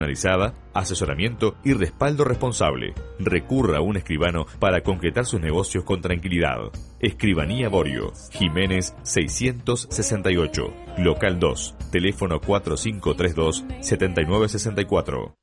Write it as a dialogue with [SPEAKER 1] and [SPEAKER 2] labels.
[SPEAKER 1] personalizada, asesoramiento y respaldo responsable. Recurra a un escribano para concretar sus negocios con tranquilidad. Escribanía Borio, Jiménez 668, local 2, teléfono 4532-7964.